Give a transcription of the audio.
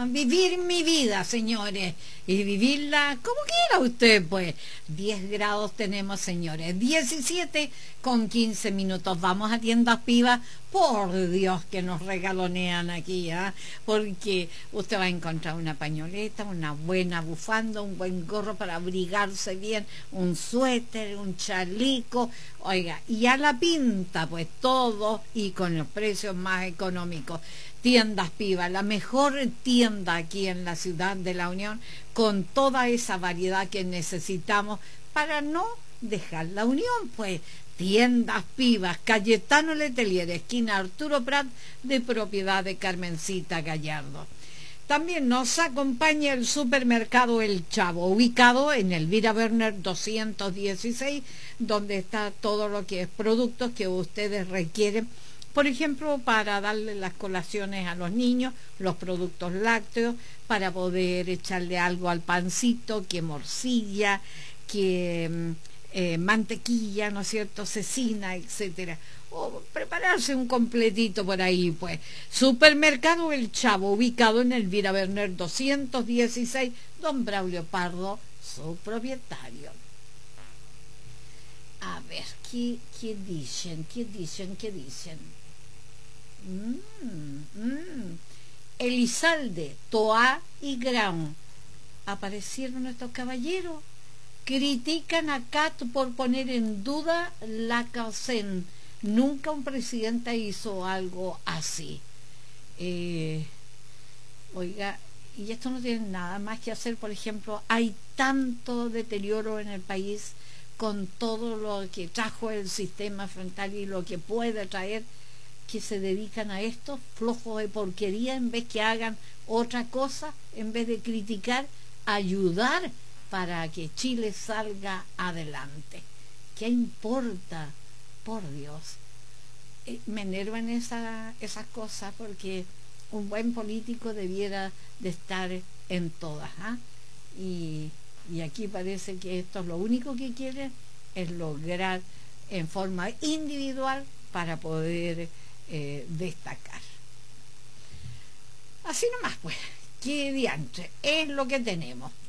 vivir mi vida, señores, y vivirla como quiera usted, pues. 10 grados tenemos, señores, 17 con 15 minutos. Vamos a Tiendas Pivas, por Dios que nos regalonean aquí, porque usted va a encontrar una pañoleta, una buena bufanda, un buen gorro para abrigarse bien, un suéter, un chaleco, oiga, y a la pinta, pues todo, y con los precios más económicos. Tiendas Pivas, la mejor tienda aquí en la ciudad de La Unión, con toda esa variedad que necesitamos para no dejar La Unión, pues. Tiendas Pivas, Cayetano Letelier, esquina Arturo Prat, de propiedad de Carmencita Gallardo. También nos acompaña el supermercado El Chavo, ubicado en Elvira Werner 216, donde está todo lo que es productos que ustedes requieren. Por ejemplo, para darle las colaciones a los niños, los productos lácteos, para poder echarle algo al pancito, que morcilla, que mantequilla, ¿no es cierto?, cecina, etcétera. O prepararse un completito por ahí, pues. Supermercado El Chavo, ubicado en Elvira Werner 216, don Braulio Pardo, su propietario. A ver, ¿qué dicen? Elizalde, Toá y Grau. Aparecieron estos caballeros. Critican a Cat por poner en duda la CACEN. Nunca un presidente hizo algo así. Oiga, y esto no tiene nada más que hacer. Por ejemplo, hay tanto deterioro en el país con todo lo que trajo el sistema frontal y lo que puede traer, que se dedican a esto, flojos de porquería, en vez que hagan otra cosa, en vez de criticar, ayudar para que Chile salga adelante. ¿Qué importa? Por Dios. Me enervan esas cosas, porque un buen político debiera de estar en todas, y aquí parece que esto es lo único que quieren, es lograr en forma individual para poder destacar. Así nomás, pues, qué diantre, es lo que tenemos.